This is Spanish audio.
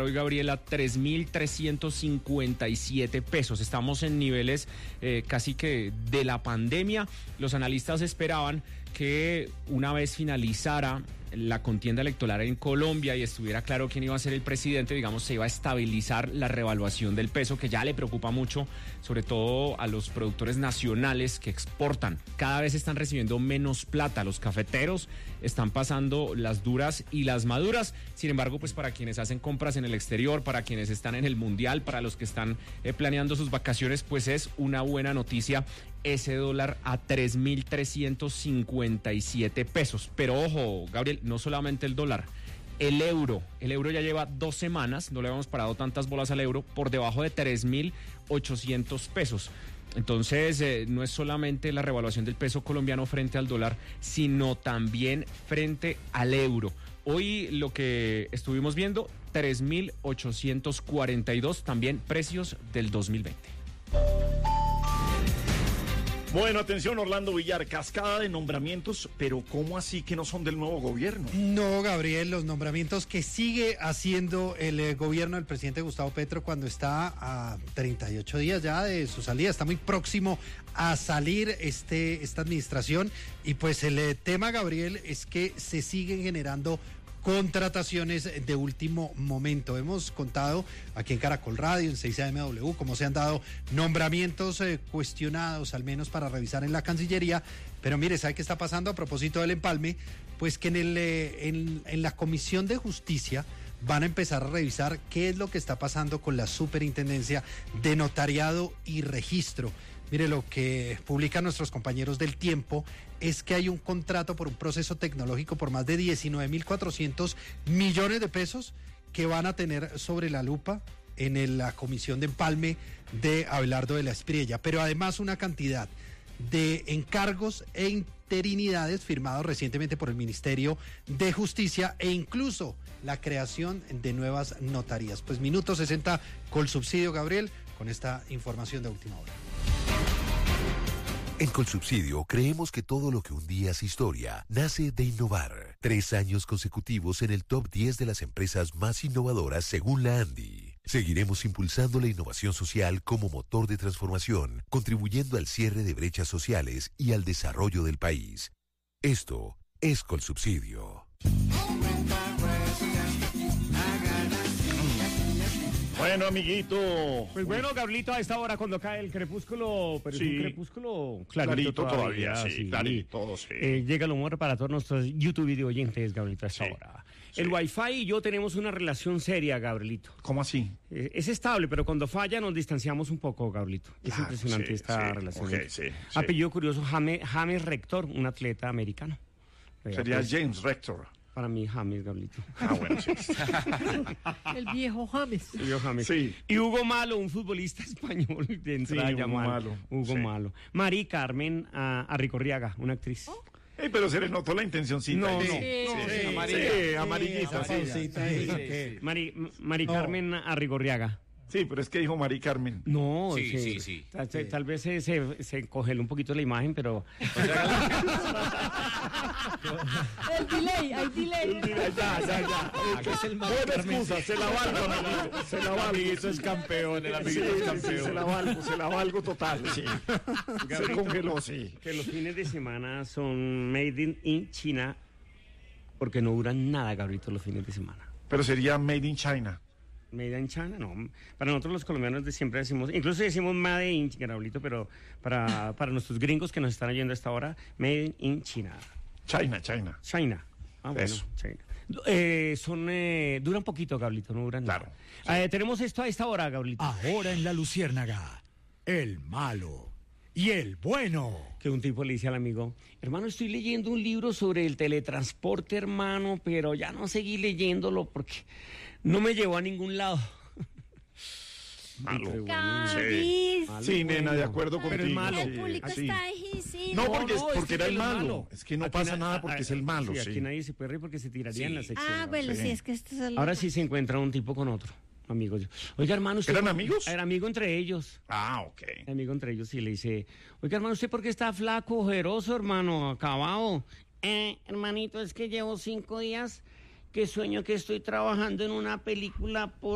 hoy, Gabriel, a 3.357 pesos. Estamos en niveles casi que de la pandemia. Los analistas esperaban que una vez finalizara la contienda electoral en Colombia y estuviera claro quién iba a ser el presidente, digamos, se iba a estabilizar la revaluación del peso, que ya le preocupa mucho, sobre todo a los productores nacionales que exportan. Cada vez están recibiendo menos plata. Los cafeteros están pasando las duras y las maduras. Sin embargo, pues para quienes hacen compras en el exterior, para quienes están en el Mundial, para los que están planeando sus vacaciones, pues es una buena noticia ese dólar a 3.357 pesos. Pero ojo, Gabriel, no solamente el dólar, el euro ya lleva 2 semanas, no le habíamos parado tantas bolas al euro, por debajo de 3.800 pesos. Entonces, no es solamente la revaluación del peso colombiano frente al dólar, sino también frente al euro. Hoy lo que estuvimos viendo, 3.842, también precios del 2020. Bueno, atención, Orlando Villar, cascada de nombramientos, pero ¿cómo así que no son del nuevo gobierno? No, Gabriel, los nombramientos que sigue haciendo el gobierno del presidente Gustavo Petro cuando está a 38 días ya de su salida, está muy próximo a salir esta administración, y pues el tema, Gabriel, es que se siguen generando contrataciones de último momento. Hemos contado aquí en Caracol Radio, en 6AMW, cómo se han dado nombramientos cuestionados, al menos para revisar en la Cancillería. Pero mire, ¿sabe qué está pasando a propósito del empalme? Pues que en la Comisión de Justicia van a empezar a revisar qué es lo que está pasando con la Superintendencia de Notariado y Registro. Mire, lo que publican nuestros compañeros del Tiempo es que hay un contrato por un proceso tecnológico por más de 19.400 millones de pesos que van a tener sobre la lupa en la comisión de empalme de Abelardo de la Espriella, pero además una cantidad de encargos e interinidades firmados recientemente por el Ministerio de Justicia, e incluso la creación de nuevas notarías. Pues Minuto 60 Colsubsidio, Gabriel, con esta información de última hora. En Colsubsidio creemos que todo lo que un día es historia nace de innovar. 3 años consecutivos en el top 10 de las empresas más innovadoras según la ANDI. Seguiremos impulsando la innovación social como motor de transformación, contribuyendo al cierre de brechas sociales y al desarrollo del país. Esto es Colsubsidio. Bueno, amiguito. Pues bueno, Gabrielito, a esta hora cuando cae el crepúsculo, pero sí, es un crepúsculo clarito todavía, sí, clarito, sí. Llega el humor para todos nuestros YouTube video oyentes, Gabrielito, a esta hora. Sí. El Wi-Fi y yo tenemos una relación seria, Gabrielito. ¿Cómo así? Es estable, pero cuando falla nos distanciamos un poco, Gabrielito. Es impresionante esta relación. Apellido curioso, James Rector, un atleta americano. Sería James Rector. Para mí, James, Gabrielito. Bueno, sí. El viejo James. El viejo James. Sí. Y Hugo Malo, un futbolista español de entrada llamado Hugo Malo. Mari Carmen Arrigorriaga, una actriz. ¿Oh? Pero se le notó la intencióncita. Amarillita. Mari Carmen Arrigorriaga. Sí, pero es que dijo Mari Carmen. No, sí. Tal vez se congeló un poquito la imagen, pero... El delay, hay delay. Ya. Buena excusa, se la valgo. El amiguito es campeón, el amiguito es campeón. Se la valgo total, sí. Se congeló, sí. Que los fines de semana son made in China, porque no duran nada, Gabrielito, los fines de semana. Pero sería made in China. Made in China, no. Para nosotros los colombianos de siempre decimos, incluso decimos made in, Gabrielito, pero para nuestros gringos que nos están oyendo a esta hora, made in China. China. Ah, bueno, eso. China. Duran poquito, Gabrielito, no duran nada. Sí. Tenemos esto a esta hora, Gabrielito. Ahora en La Luciérnaga, el malo y el bueno. Que un tipo le dice al amigo, hermano, estoy leyendo un libro sobre el teletransporte, hermano, pero ya no seguí leyéndolo porque no me llevó a ningún lado. Malo. Sí, nena, de acuerdo contigo. Pero es malo. El público está ahí, sí. No, porque es era que el es malo. Es que no aquí pasa nada porque es el malo. Sí, aquí nadie se puede reír porque se tiraría en la sección. Ah, bueno, sí, es que esto es el... Ahora sí se encuentra un tipo con otro. Amigos. Oiga, hermano, ¿usted ¿Eran amigos? Era amigo entre ellos. Ah, ok. Amigo entre ellos, y le dice, oiga, hermano, ¿usted por qué está flaco, ojeroso, hermano, acabado? Hermanito, es que llevo 5 días que sueño que estoy trabajando en una película por